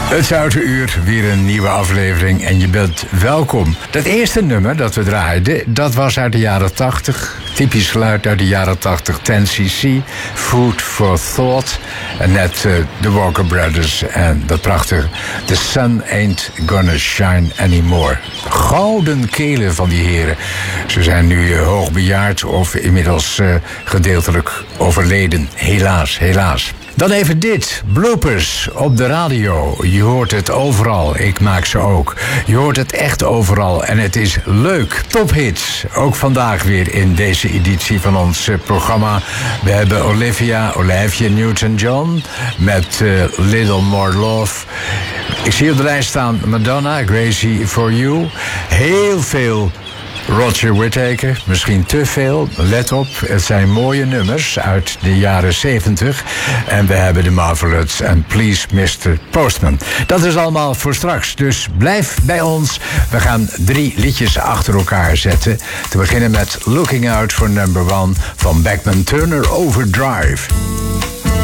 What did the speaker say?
Het Zoute Uur, weer een nieuwe aflevering en je bent welkom. Dat eerste nummer dat we draaiden, dat was uit de jaren 80. Typisch geluid uit de jaren 80, 10cc, Food for Thought. En net de Walker Brothers en dat prachtige The Sun Ain't Gonna Shine Anymore. Gouden kelen van die heren. Ze zijn nu hoogbejaard of inmiddels gedeeltelijk overleden. Helaas, helaas. Dan even dit. Bloopers op de radio. Je hoort het overal. Ik maak ze ook. Je hoort het echt overal. En het is leuk. Tophits. Ook vandaag weer in deze editie van ons programma. We hebben Olivia Newton-John met Little More Love. Ik zie op de lijst staan Madonna, Crazy For You. Heel veel Roger Whittaker, misschien te veel. Let op, het zijn mooie nummers uit de jaren 70. En we hebben de Marvelettes en Please Mr. Postman. Dat is allemaal voor straks, dus blijf bij ons. We gaan 3 liedjes achter elkaar zetten. Te beginnen met Looking Out for Number 1 van Beckman Turner Overdrive.